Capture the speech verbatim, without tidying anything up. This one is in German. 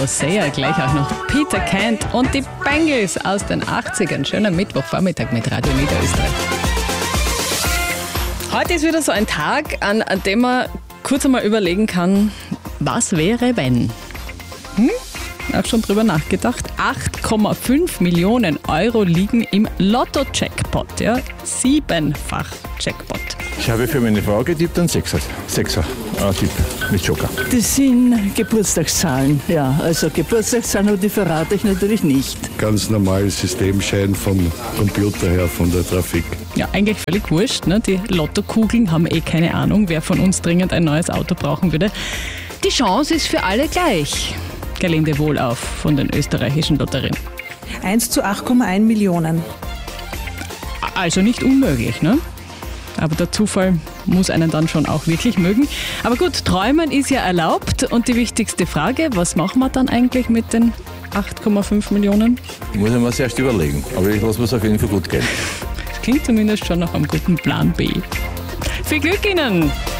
Hosea, gleich auch noch Peter Kent und die Bangles aus den achtzigern. Schöner Mittwochvormittag mit Radio Niederösterreich. Heute ist wieder so ein Tag, an, an dem man kurz einmal überlegen kann, was wäre, wenn? Hm? Auch schon drüber nachgedacht. acht Komma fünf Millionen Euro liegen im Lotto-Jackpot. Ja? Siebenfach Jackpot. Ich habe für meine Frau getippt einen Sechser. Sechser äh, Tipp mit Joker. Das sind Geburtstagszahlen, ja. Also Geburtstagszahlen, aber die verrate ich natürlich nicht. Ganz normales Systemschein vom Computer her, von der Trafik. Ja, eigentlich völlig wurscht. Ne? Die Lottokugeln haben eh keine Ahnung, wer von uns dringend ein neues Auto brauchen würde. Die Chance ist für alle gleich. Gelinde wohlauf von den österreichischen Lotterien. eins zu acht Komma eins Millionen. Also nicht unmöglich, ne? Aber der Zufall muss einen dann schon auch wirklich mögen. Aber gut, träumen ist ja erlaubt. Und die wichtigste Frage, was machen wir dann eigentlich mit den acht Komma fünf Millionen? Muss ich mir zuerst überlegen, aber ich lasse mir es auf jeden Fall gut gehen. Das klingt zumindest schon nach einem guten Plan B. Viel Glück Ihnen!